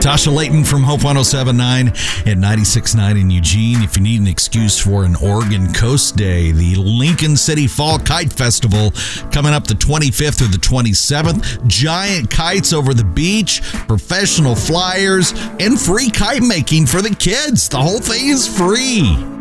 Tasha Layton from Hope 107.9 and 96.9 in Eugene. If you need an excuse for an Oregon Coast Day, the Lincoln City Fall Kite Festival coming up the 25th through the 27th. Giant kites over the beach, professional flyers, and free kite making for the kids. The whole thing is free.